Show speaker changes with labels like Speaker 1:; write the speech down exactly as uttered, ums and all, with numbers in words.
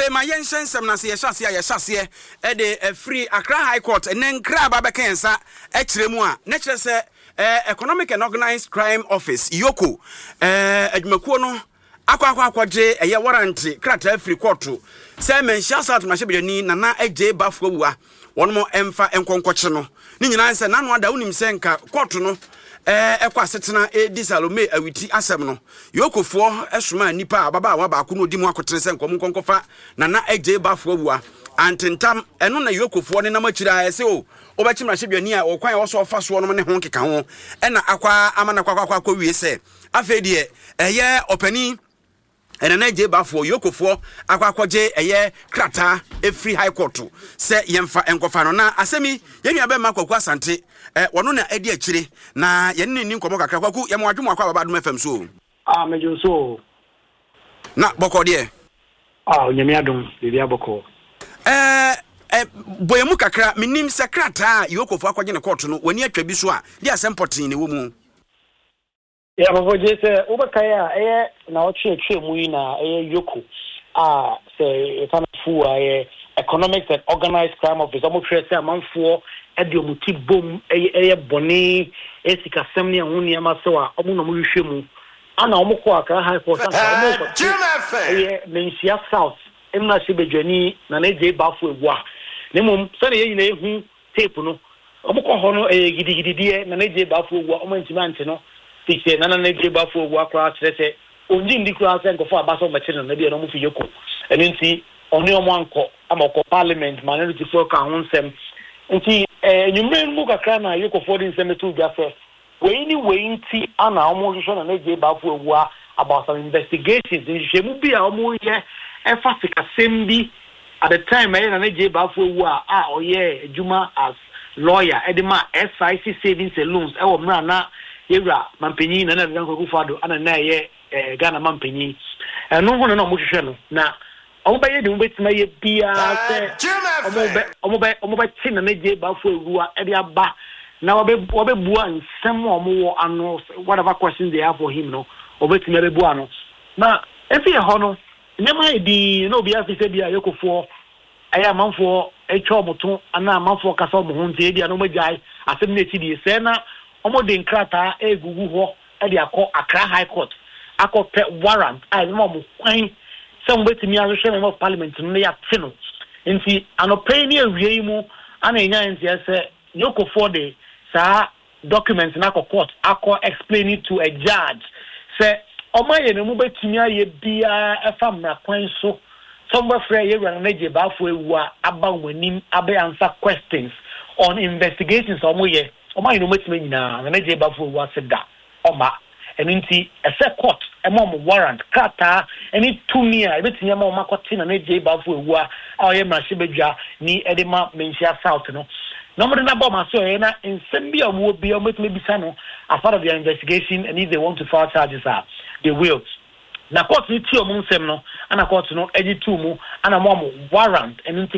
Speaker 1: Afe ma yenhyen sem na se ye hyase ye hyase e de free Accra High Court enen kra ba bekensa e kiremu a ne kire se Economic and Organized Crime Office Yoko eh adwumakuo no akwa akwa akwaje eye warrant krata free court se menhia sat ma hyebeni nana eje bafo awua wonmo emfa enkonkwoche no ni nyina nse nanu ada unim se nka court no eh ekwa setena e disalome awiti asem no Yokofo esoma nipa ababa wa ba ko no di mu akotere se nkom nkonkofa nana eje bafo awua antentam eno na Yokofo ne na makira ese o obachi ma hyebeni a okwan wo so ofa so no ne ho keka ho ena akwa amana kwa kwa kwa wie se afa die eye opani ena na je bafo Yokofo akwa akwaje eye krata e free high court se yemfa enkofa no na asemi yenu abe makwaku asante eh wono na edi akire na yenu ni nkomo kakra kwaku yemo adwemo akwa baba dum F M so
Speaker 2: ah mejo so
Speaker 1: na boko de
Speaker 2: ah onyame adom bibia boko
Speaker 1: eh eh boyemu kakra minim sekrata Yokofo akwaje ne court no wani atwa bi so a di asempotin ne wo mu
Speaker 2: ya babo je se ubakaya eh na ochi etwe mu yi na eh Yoko ah se etana fu eh Economic and Organized Crime Office omo twa se amanfo e de omuti bom eh eh boni esika semne ho ne ma se wa omo no mo hwehwe mu ana omo ko Accra High Court ana omo ko eh mensia South emna se bedwani na na je bafo egwa nemum se ne yi na ehu tape no omo ko ho no eh gidigidi die na na je bafo egwa omo ntimante no tise nana na je bafo egwa kra trese onji ndi kra se nkofo abaso machine na bia no mo fi Yoko eni nti oni omo anko amako parliament minority for ka honsem nti eh nyumre mu kakra na Yokofo din se metu bia se we ni we nti ana omo hwehwe na je bafo egwa about some investigations in shemu bia omo ye efa sika sembi at the time eh na je bafo egwa ah oye ejuma as lawyer edema S I C savings and loans e wo mra na yewra mampanyi na na nko kufado ana na ye Ghana mampanyi eno ho na mo hwehwe no na omo baye de mo betima ye bia se omo be omo be omo be tin na je bafo egua e de aba na wabe wabe bua nsem omo wo ano whatever questions they have for him no obetima be bua no na efi e ho no nyama e di no bia fi se bia Yokofo aya manfo e twa omoto ana manfo kasa omo ho ntie bia no magai asem na ti di se na omo de nkrata egugu ho e de akọ Accra High Court akọ pe warrant ai mo mo kwan se mo betimi ahwehwe member of parliament no ya te no nti anopai ni awie mu ana enya nti ese Yokofo de sa documents na court akọ explain it to a judge se omaye ne mo betimi aye bia efa mra kwan so somebody free ye run na je bafo ewua aba wanim abe answer questions on investigations omoye omaye no betimi nyina na je bafo ewua se da oma eninti ese court emom warrant kata eni tumia ebetinya ma makoti na je bafo ewua aye mrahye bedwa ni edema menhia South no no mo na bomb aso e na nsem bia mo bia betimi bisa no as part of their investigation, and if they want to file charges are they will. Na court ni ti omo nsem no ana court no edi tu mu ana mo warrant and